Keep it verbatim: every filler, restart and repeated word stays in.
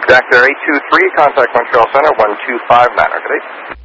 Exact eight two three, contact Montreal Center, one two five nine. Good day.